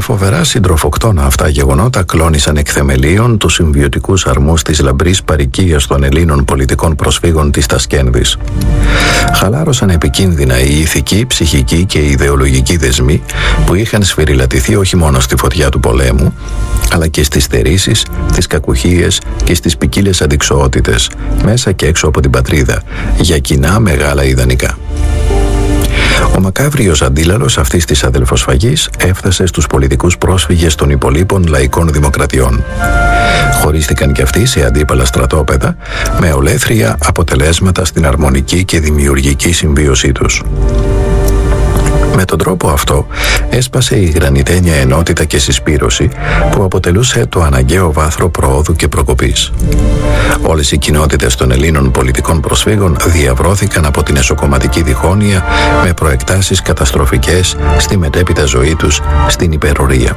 φοβερά συντροφοκτόνα αυτά γεγονότα κλώνησαν εκ θεμελίων τους συμβιωτικούς αρμούς της λαμπρής παροικίας των Ελλήνων πολιτικών προσφύγων της Τασκένδης. Χαλάρωσαν επικίνδυνα οι ηθικοί, ψυχικοί και ιδεολογικοί δεσμοί που είχαν σφυριλατηθεί όχι μόνο στη φωτιά του πολέμου, αλλά και στις στερήσεις, τις κακουχίες και στις ποικίλες αντιξοότητες, μέσα και έξω από την πατρίδα, για κοινά μεγάλα ιδανικά. Ο μακάβριος αντίλαλος αυτής της αδελφοσφαγής έφτασε στους πολιτικούς πρόσφυγες των υπολείπων λαϊκών δημοκρατιών. Χωρίστηκαν κι αυτοί σε αντίπαλα στρατόπεδα, με ολέθρια αποτελέσματα στην αρμονική και δημιουργική συμβίωσή τους. Με τον τρόπο αυτό έσπασε η γρανιτένια ενότητα και συσπήρωση που αποτελούσε το αναγκαίο βάθρο προόδου και προκοπής. Όλες οι κοινότητες των Ελλήνων πολιτικών προσφύγων διαβρώθηκαν από την εσωκομματική διχόνοια με προεκτάσεις καταστροφικές στη μετέπειτα ζωή τους στην υπερορία.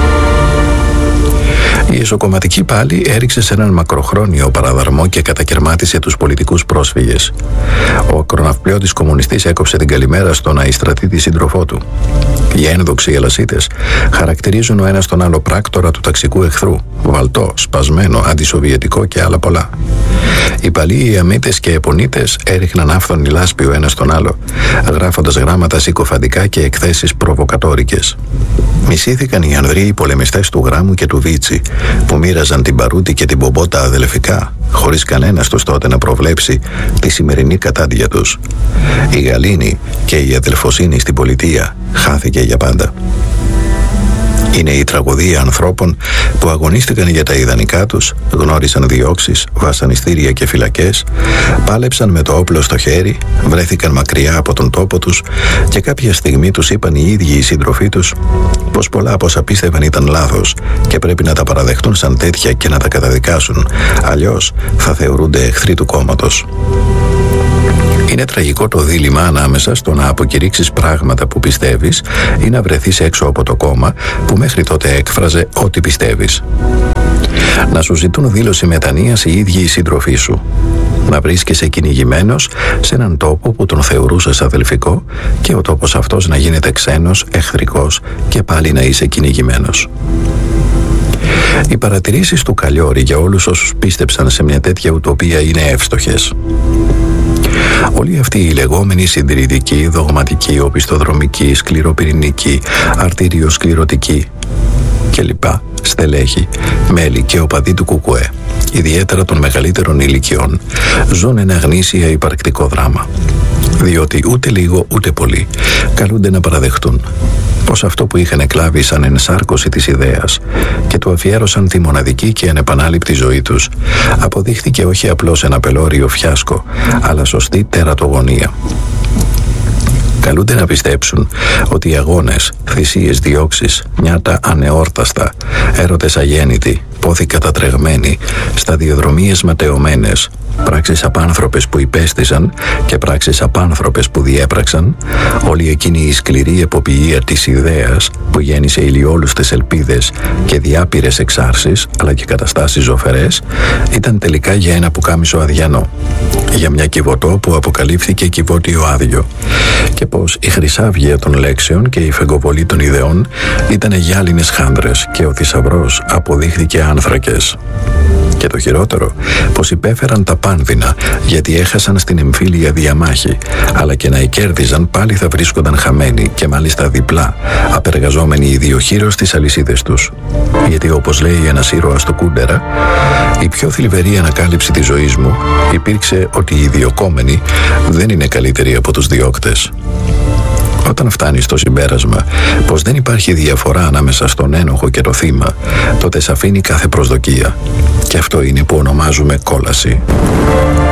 Η εσωκομματική πάλι έριξε σε έναν μακροχρόνιο παραδαρμό και κατακερμάτισε τους πολιτικούς πρόσφυγες. Ο ακροναυπλιώτης κομμουνιστής έκοψε την καλημέρα στον αϊστρατήτη σύντροφό του. Οι ένδοξοι ελασίτες χαρακτηρίζουν ο ένας τον άλλο πράκτορα του ταξικού εχθρού, βαλτό, σπασμένο, αντισοβιετικό και άλλα πολλά. Οι παλιοί Ιαμίτες και Επονίτες έριχναν άφθονη λάσπη ο ένας τον άλλο, γράφοντας γράμματα συκοφαντικά και εκθέσεις προβοκατόρικες. Μισήθηκαν οι ανδρείοι πολεμιστές του Γράμμου και του Βίτσι, που μοίραζαν την παρούτη και την πομπότα αδελφικά, χωρίς κανένας τους τότε να προβλέψει τη σημερινή κατάντια τους. Η γαλήνη και η αδελφοσύνη στην πολιτεία χάθηκε για πάντα. Είναι η τραγωδία ανθρώπων που αγωνίστηκαν για τα ιδανικά τους, γνώρισαν διώξεις, βασανιστήρια και φυλακές, πάλεψαν με το όπλο στο χέρι, βρέθηκαν μακριά από τον τόπο τους και κάποια στιγμή τους είπαν οι ίδιοι οι σύντροφοί τους πως πολλά από όσα πίστευαν ήταν λάθος και πρέπει να τα παραδεχτούν σαν τέτοια και να τα καταδικάσουν, αλλιώς θα θεωρούνται εχθροί του κόμματος. Είναι τραγικό το δίλημμα ανάμεσα στο να αποκηρύξεις πράγματα που πιστεύεις ή να βρεθείς έξω από το κόμμα που μέχρι τότε έκφραζε ό,τι πιστεύεις. Να σου ζητούν δήλωση μετανοίας οι ίδιοι οι σύντροφοί σου. Να βρίσκεσαι κυνηγημένος σε έναν τόπο που τον θεωρούσες αδελφικό και ο τόπος αυτός να γίνεται ξένος, εχθρικός και πάλι να είσαι κυνηγημένος. Οι παρατηρήσεις του Καλλιόρη για όλους όσους πίστεψαν σε μια τέτοια ουτοπία είναι εύστοχες. Όλοι αυτοί οι λεγόμενοι συντηρητικοί, δογματικοί, οπισθοδρομικοί, σκληροπυρηνικοί, αρτηριοσκληρωτικοί κλπ. Στελέχοι, μέλη και οπαδοί του ΚΚΕ, ιδιαίτερα των μεγαλύτερων ηλικιών, ζουν ένα γνήσια υπαρκτικό δράμα. Διότι ούτε λίγο ούτε πολύ καλούνται να παραδεχτούν πως αυτό που είχαν εκλάβει σαν ενσάρκωση της ιδέας και του αφιέρωσαν τη μοναδική και ανεπανάληπτη ζωή τους, αποδείχθηκε όχι απλώς ένα πελώριο φιάσκο, αλλά σωστή τερατογονία. Καλούνται να πιστέψουν ότι οι αγώνες, θυσίες, διώξεις, νιάτα ανεόρταστα, έρωτες αγέννητοι, πόθη κατατρεγμένοι, σταδιοδρομίες ματαιωμένες, πράξεις απάνθρωπες που υπέστησαν και πράξεις απάνθρωπες που διέπραξαν, όλη εκείνη η σκληρή εποποιία της ιδέας που γέννησε ηλιόλουστες ελπίδες και διάπειρες εξάρσεις αλλά και καταστάσεις ζωφερές, ήταν τελικά για ένα πουκάμισο αδιανό, για μια κυβωτό που αποκαλύφθηκε κυβότιο άδειο, και πως η χρυσάβγεια των λέξεων και η φεγκοβολή των ιδεών ήταν γυάλινες χάνδρες και ο θησαυρός αποδείχθηκε άνθρακες. Και το χειρότερο, πως υπέφεραν τα πάνδυνα γιατί έχασαν στην εμφύλια διαμάχη, αλλά και να εκέρδιζαν πάλι θα βρίσκονταν χαμένοι και μάλιστα διπλά, απεργαζόμενοι ιδιοχείρως στις αλυσίδες τους. Γιατί όπως λέει ένας ήρωας του Κούντερα, η πιο θλιβερή ανακάλυψη της ζωής μου υπήρξε ότι οι διωκόμενοι δεν είναι καλύτεροι από τους διώκτες. Όταν φτάνει στο συμπέρασμα πως δεν υπάρχει διαφορά ανάμεσα στον ένοχο και το θύμα, τότε σ' αφήνει κάθε προσδοκία. Και αυτό είναι που ονομάζουμε κόλαση.